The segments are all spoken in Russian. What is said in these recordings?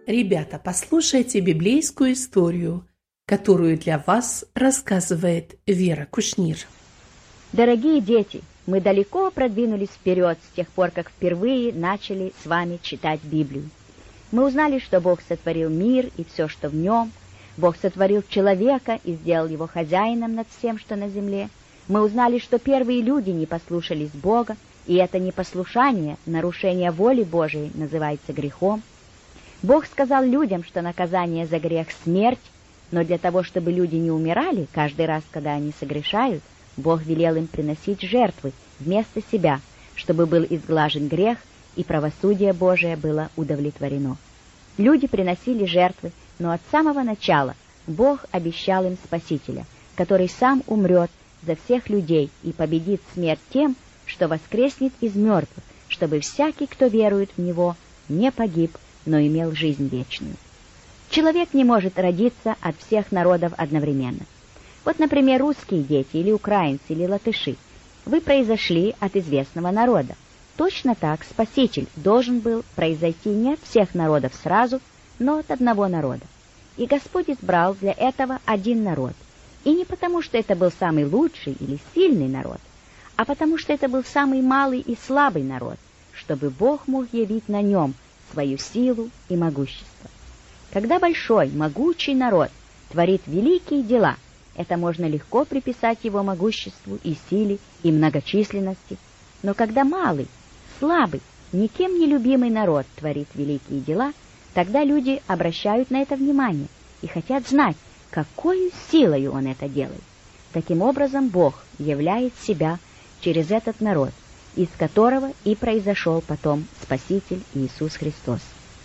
Ребята, послушайте библейскую историю, которую для вас рассказывает Вера Кушнир. Дорогие дети, мы далеко продвинулись вперед с тех пор, как впервые начали с вами читать Библию. Мы узнали, что Бог сотворил мир и все, что в нем. Бог сотворил человека и сделал его хозяином над всем, что на земле. Мы узнали, что первые люди не послушались Бога, и это непослушание, нарушение воли Божией, называется грехом. Бог сказал людям, что наказание за грех — смерть, но для того, чтобы люди не умирали каждый раз, когда они согрешают, Бог велел им приносить жертвы вместо себя, чтобы был изглажен грех, и правосудие Божие было удовлетворено. Люди приносили жертвы, но от самого начала Бог обещал им Спасителя, который сам умрет за всех людей и победит смерть тем, что воскреснет из мертвых, чтобы всякий, кто верует в Него, не погиб, но имел жизнь вечную. Человек не может родиться от всех народов одновременно. Вот, например, русские дети, или украинцы, или латыши. Вы произошли от известного народа. Точно так Спаситель должен был произойти не от всех народов сразу, но от одного народа. И Господь избрал для этого один народ. И не потому, что это был самый лучший или сильный народ, а потому, что это был самый малый и слабый народ, чтобы Бог мог явить на нем свою силу и могущество. Когда большой, могучий народ творит великие дела, это можно легко приписать его могуществу и силе, и многочисленности. Но когда малый, слабый, никем не любимый народ творит великие дела, тогда люди обращают на это внимание и хотят знать, какой силой он это делает. Таким образом, Бог являет себя через этот народ, из которого и произошел потом Спаситель Иисус Христос.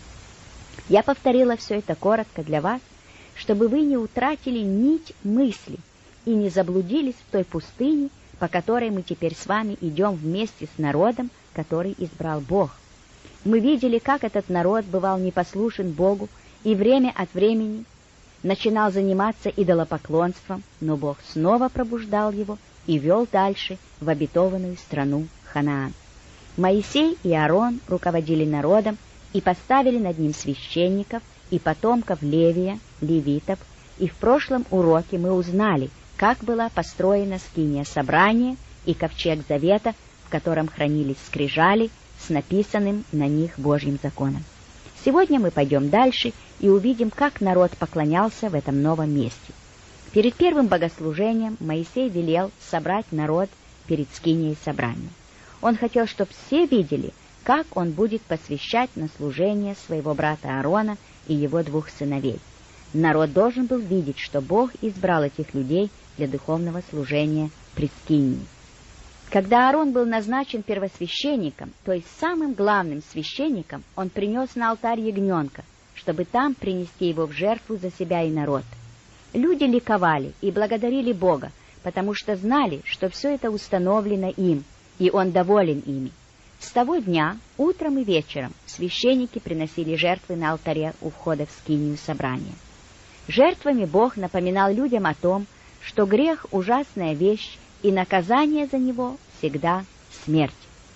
Я повторила все это коротко для вас, чтобы вы не утратили нить мысли и не заблудились в той пустыне, по которой мы теперь с вами идем вместе с народом, который избрал Бог. Мы видели, как этот народ бывал непослушен Богу и время от времени начинал заниматься идолопоклонством, но Бог снова пробуждал его и вел дальше в обетованную страну Ханаан. Моисей и Аарон руководили народом и поставили над ним священников и потомков Левия, левитов, и в прошлом уроке мы узнали, как была построена скиния собрания и ковчег завета, в котором хранились скрижали с написанным на них Божьим законом. Сегодня мы пойдем дальше и увидим, как народ поклонялся в этом новом месте. Перед первым богослужением Моисей велел собрать народ перед скинией собрания. Он хотел, чтобы все видели, как он будет посвящать на служение своего брата Аарона и его двух сыновей. Народ должен был видеть, что Бог избрал этих людей для духовного служения при скинии. Когда Аарон был назначен первосвященником, то есть самым главным священником, он принес на алтарь ягненка, чтобы там принести его в жертву за себя и народ. Люди ликовали и благодарили Бога, потому что знали, что все это установлено им, и Он доволен ими. С того дня, утром и вечером, священники приносили жертвы на алтаре у входа в скинию собрания. Жертвами Бог напоминал людям о том, что грех — ужасная вещь, и наказание за него всегда смерть.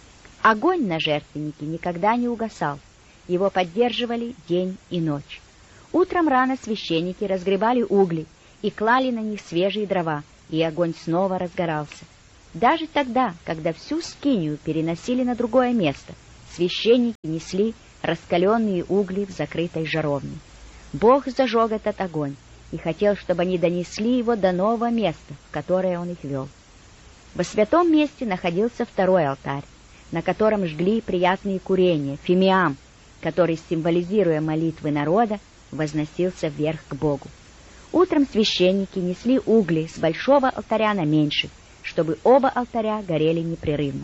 Огонь на жертвеннике никогда не угасал, его поддерживали день и ночь. Утром рано священники разгребали угли и клали на них свежие дрова, и огонь снова разгорался. Даже тогда, когда всю скинию переносили на другое место, священники несли раскаленные угли в закрытой жаровне. Бог зажег этот огонь и хотел, чтобы они донесли его до нового места, в которое он их вел. Во святом месте находился второй алтарь, на котором жгли приятные курения, фимиам, который, символизируя молитвы народа, возносился вверх к Богу. Утром священники несли угли с большого алтаря на меньший, чтобы оба алтаря горели непрерывно.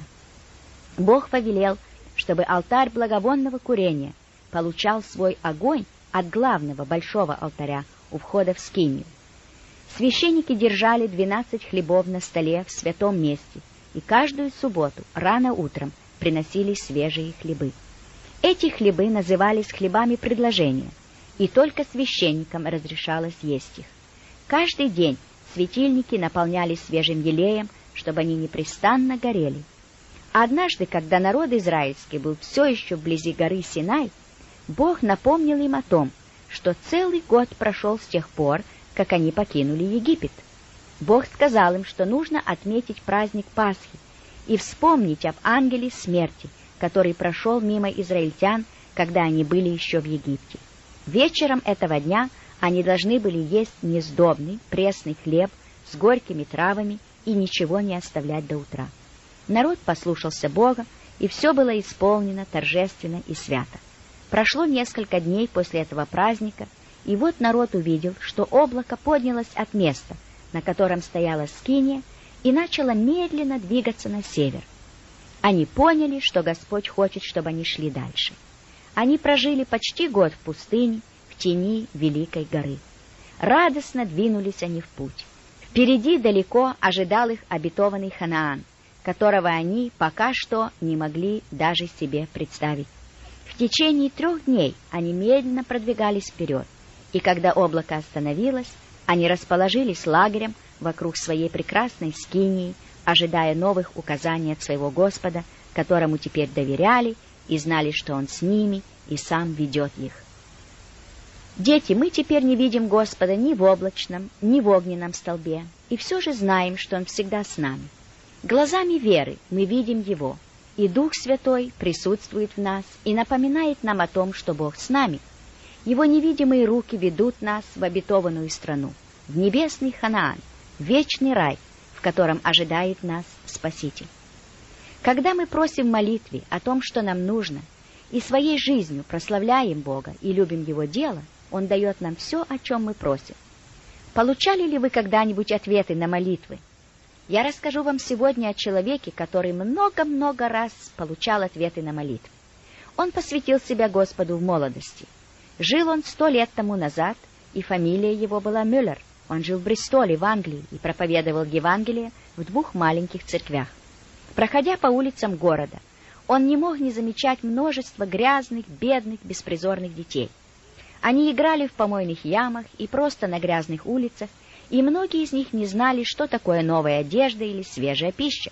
Бог повелел, чтобы алтарь благовонного курения получал свой огонь от главного большого алтаря у входа в скинию. Священники держали 12 хлебов на столе в святом месте, и каждую субботу рано утром приносили свежие хлебы. Эти хлебы назывались хлебами предложения, и только священникам разрешалось есть их. Каждый день светильники наполнялись свежим елеем, чтобы они непрестанно горели. Однажды, когда народ израильский был все еще вблизи горы Синай, Бог напомнил им о том, что целый год прошел с тех пор, как они покинули Египет. Бог сказал им, что нужно отметить праздник Пасхи и вспомнить об ангеле смерти, который прошел мимо израильтян, когда они были еще в Египте. Вечером этого дня они должны были есть несдобный, пресный хлеб с горькими травами и ничего не оставлять до утра. Народ послушался Бога, и все было исполнено торжественно и свято. Прошло несколько дней после этого праздника, и вот народ увидел, что облако поднялось от места, на котором стояла скиния, и начало медленно двигаться на север. Они поняли, что Господь хочет, чтобы они шли дальше. Они прожили почти год в пустыне, в тени Великой горы. Радостно двинулись они в путь. Впереди далеко ожидал их обетованный Ханаан, которого они пока что не могли даже себе представить. В течение 3 дней они медленно продвигались вперед, и когда облако остановилось, они расположились лагерем вокруг своей прекрасной скинии, ожидая новых указаний от своего Господа, которому теперь доверяли и знали, что Он с ними и сам ведет их. Дети, мы теперь не видим Господа ни в облачном, ни в огненном столбе, и все же знаем, что Он всегда с нами. Глазами веры мы видим Его, и Дух Святой присутствует в нас и напоминает нам о том, что Бог с нами. Его невидимые руки ведут нас в обетованную страну, в небесный Ханаан, в вечный рай, в котором ожидает нас Спаситель. Когда мы просим в молитве о том, что нам нужно, и своей жизнью прославляем Бога и любим Его дело, Он дает нам все, о чем мы просим. Получали ли вы когда-нибудь ответы на молитвы? Я расскажу вам сегодня о человеке, который много-много раз получал ответы на молитвы. Он посвятил себя Господу в молодости. Жил он 100 лет тому назад, и фамилия его была Мюллер. Он жил в Бристоле, в Англии, и проповедовал Евангелие в 2 маленьких церквях. Проходя по улицам города, он не мог не замечать множество грязных, бедных, беспризорных детей. Они играли в помойных ямах и просто на грязных улицах, и многие из них не знали, что такое новая одежда или свежая пища.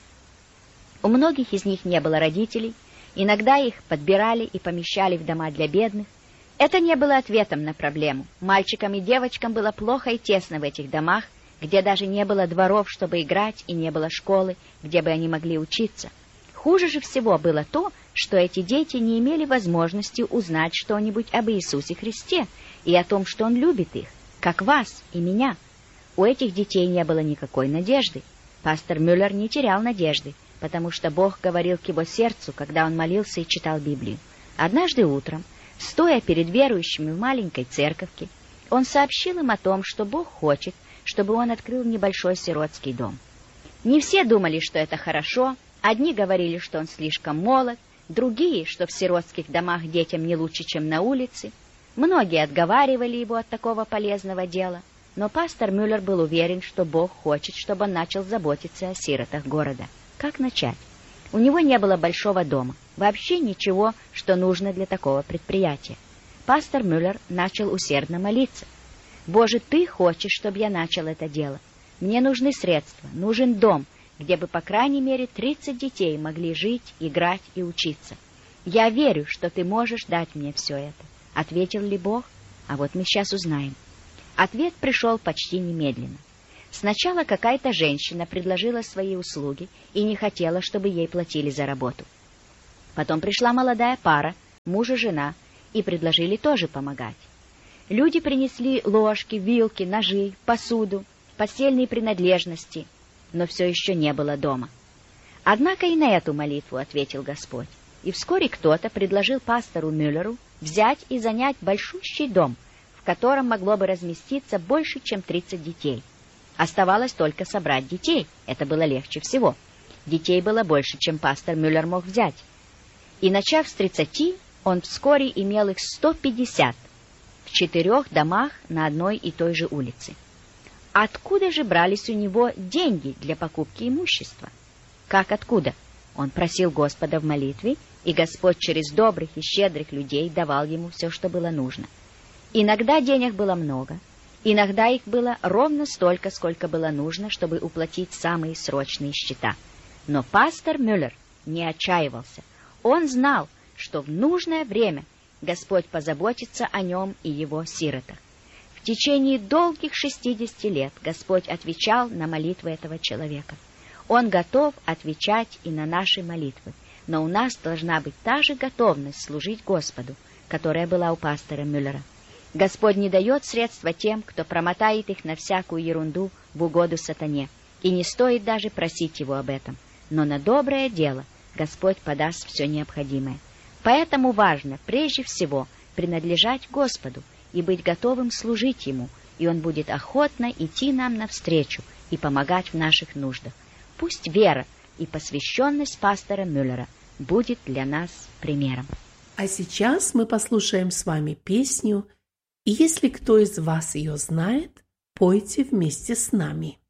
У многих из них не было родителей, иногда их подбирали и помещали в дома для бедных. Это не было ответом на проблему. Мальчикам и девочкам было плохо и тесно в этих домах, где даже не было дворов, чтобы играть, и не было школы, где бы они могли учиться. Хуже же всего было то, что эти дети не имели возможности узнать что-нибудь об Иисусе Христе и о том, что Он любит их, как вас и меня. У этих детей не было никакой надежды. Пастор Мюллер не терял надежды, потому что Бог говорил к его сердцу, когда он молился и читал Библию. Однажды утром, стоя перед верующими в маленькой церковке, он сообщил им о том, что Бог хочет, чтобы он открыл небольшой сиротский дом. Не все думали, что это хорошо. Одни говорили, что он слишком молод, другие, что в сиротских домах детям не лучше, чем на улице. Многие отговаривали его от такого полезного дела, но пастор Мюллер был уверен, что Бог хочет, чтобы он начал заботиться о сиротах города. Как начать? У него не было большого дома, вообще ничего, что нужно для такого предприятия. Пастор Мюллер начал усердно молиться. «Боже, Ты хочешь, чтобы я начал это дело. Мне нужны средства, нужен дом, где бы, по крайней мере, 30 детей могли жить, играть и учиться. Я верю, что Ты можешь дать мне все это». Ответил ли Бог? А вот мы сейчас узнаем. Ответ пришел почти немедленно. Сначала какая-то женщина предложила свои услуги и не хотела, чтобы ей платили за работу. Потом пришла молодая пара, муж и жена, и предложили тоже помогать. Люди принесли ложки, вилки, ножи, посуду, постельные принадлежности, но все еще не было дома. Однако и на эту молитву ответил Господь, и вскоре кто-то предложил пастору Мюллеру взять и занять большущий дом, в котором могло бы разместиться больше, чем 30 детей. Оставалось только собрать детей, это было легче всего. Детей было больше, чем пастор Мюллер мог взять. И начав с 30, он вскоре имел их 150 в 4 домах на одной и той же улице. Откуда же брались у него деньги для покупки имущества? Как откуда? Он просил Господа в молитве, и Господь через добрых и щедрых людей давал ему все, что было нужно. Иногда денег было много, иногда их было ровно столько, сколько было нужно, чтобы уплатить самые срочные счета. Но пастор Мюллер не отчаивался. Он знал, что в нужное время Господь позаботится о нем и его сиротах. В течение долгих 60 лет Господь отвечал на молитвы этого человека. Он готов отвечать и на наши молитвы, но у нас должна быть та же готовность служить Господу, которая была у пастора Мюллера. Господь не дает средства тем, кто промотает их на всякую ерунду в угоду сатане, и не стоит даже просить его об этом. Но на доброе дело Господь подаст все необходимое. Поэтому важно, прежде всего, принадлежать Господу и быть готовым служить Ему, и Он будет охотно идти нам навстречу и помогать в наших нуждах. Пусть вера и посвященность пастора Мюллера будет для нас примером. А сейчас мы послушаем с вами песню, и если кто из вас ее знает, пойте вместе с нами.